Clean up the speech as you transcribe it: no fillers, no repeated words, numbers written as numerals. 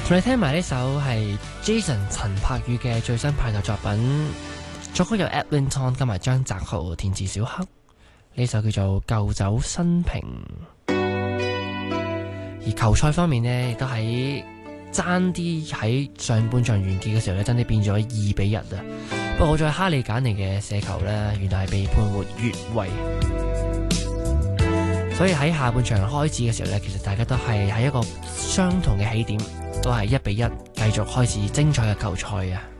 同你聽埋呢首係 Jason 陳柏宇嘅最新派台作品，作曲有 Edwin Tong 加埋張澤豪，填詞小黑。呢首叫做舊酒新瓶。而球賽方面呢，亦都喺爭啲喺上半場完結嘅時候咧，真係變咗2-1啊！不過好在哈利簡尼嘅射球呢，原來係被判獲越位，所以喺下半場開始嘅時候呢，其實大家都係喺一個相同嘅起點，都係1-1，繼續開始精彩嘅球賽啊！